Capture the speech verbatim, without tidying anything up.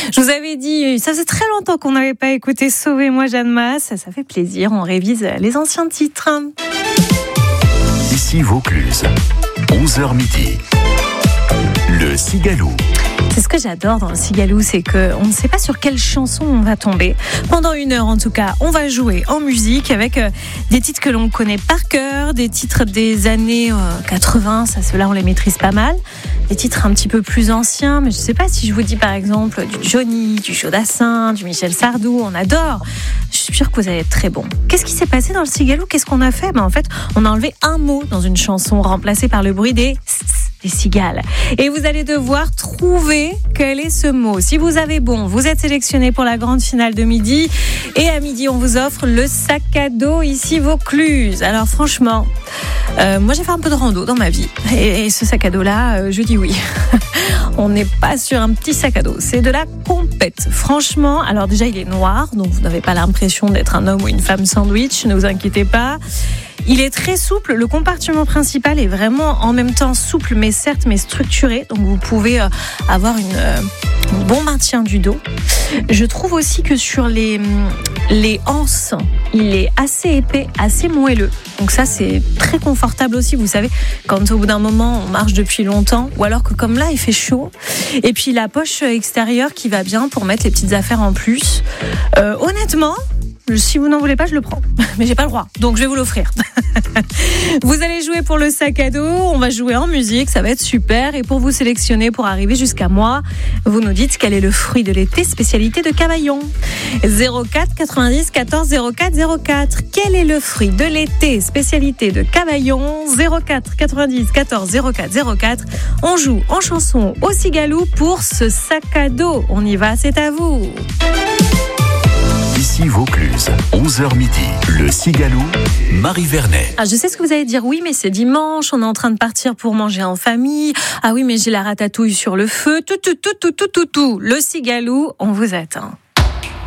Je vous avais dit, ça faisait très longtemps qu'on n'avait pas écouté Sauvez-moi Jeanne Masse. Ça, ça fait plaisir, on révise les anciens titres. Ici Vaucluse, onze heures midi. Le Cigaloux. C'est ce que j'adore dans le Cigaloux, c'est qu'on ne sait pas sur quelle chanson on va tomber. Pendant une heure en tout cas, on va jouer en musique avec des titres que l'on connaît par cœur, des titres des années quatre-vingts, ça ceux-là on les maîtrise pas mal. Des titres un petit peu plus anciens, mais je ne sais pas si je vous dis par exemple du Johnny, du Jodassin, du Michel Sardou, on adore. Je suis sûre que vous allez être très bon. Qu'est-ce qui s'est passé dans le Cigaloux ? Qu'est-ce qu'on a fait ? Ben, en fait, on a enlevé un mot dans une chanson, remplacé par le bruit des des cigales. Et vous allez devoir trouver quel est ce mot. Si vous avez bon, vous êtes sélectionné pour la grande finale de midi. Et à midi, on vous offre le sac à dos ici Vaucluse. Alors franchement, euh, moi j'ai fait un peu de rando dans ma vie. Et, et ce sac à dos-là, euh, je dis oui. On n'est pas sur un petit sac à dos. C'est de la compète. Franchement, alors déjà, il est noir. Donc vous n'avez pas l'impression d'être un homme ou une femme sandwich. Ne vous inquiétez pas. Il est très souple, le compartiment principal est vraiment en même temps souple mais certes mais structuré, donc vous pouvez euh, avoir une, euh, un bon maintien du dos. Je trouve aussi que sur les, les anses, il est assez épais, assez moelleux, donc ça c'est très confortable aussi, vous savez, quand au bout d'un moment on marche depuis longtemps, ou alors que comme là il fait chaud, et puis la poche extérieure qui va bien pour mettre les petites affaires en plus. Euh, honnêtement, si vous n'en voulez pas, je le prends. Mais j'ai pas le droit, donc je vais vous l'offrir. Vous allez jouer pour le sac à dos, on va jouer en musique, ça va être super. Et pour vous sélectionner, pour arriver jusqu'à moi, vous nous dites quel est le fruit de l'été, spécialité de Cavaillon. zéro quatre quatre-vingt-dix quatorze zéro quatre zéro quatre. Quel est le fruit de l'été, spécialité de Cavaillon? Zéro quatre quatre-vingt-dix quatorze zéro quatre zéro quatre. On joue en chanson au Cigaloux pour ce sac à dos. On y va, c'est à vous. Ici Vaucluse, onze heures midi. Le Cigaloux, Marie Vernet. Ah, je sais ce que vous allez dire. Oui, mais c'est dimanche, on est en train de partir pour manger en famille. Ah oui, mais j'ai la ratatouille sur le feu. Tout, tout, tout, tout, tout, tout, tout. Le Cigaloux, on vous attend.